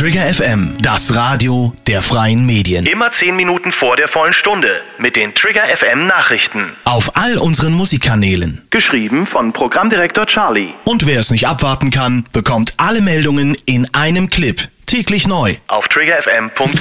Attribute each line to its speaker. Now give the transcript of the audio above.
Speaker 1: Trigger FM, das Radio der freien Medien.
Speaker 2: Immer 10 Minuten vor der vollen Stunde mit den Trigger FM Nachrichten.
Speaker 1: Auf all unseren Musikkanälen.
Speaker 2: Geschrieben von Programmdirektor Charlie.
Speaker 1: Und wer es nicht abwarten kann, bekommt alle Meldungen in einem Clip. Täglich neu.
Speaker 2: Auf triggerfm.de